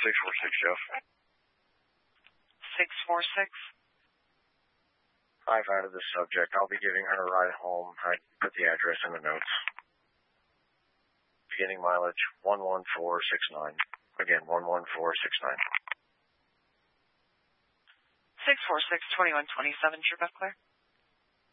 646, Jeff. 646. I've added the subject. I'll be giving her a ride home. I put the address in the notes. Beginning mileage 11469. Again, 11469. 646-2127, True Buckler.